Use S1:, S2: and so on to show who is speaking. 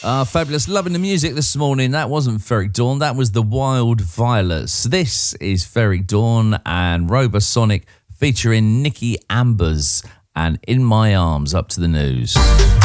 S1: Fabulous. Loving the music this morning. That wasn't Ferreck Dawn. That was the Wild Violets. This is Ferreck Dawn and Robosonic featuring Nikki Ambers and In My Arms. Up to the news.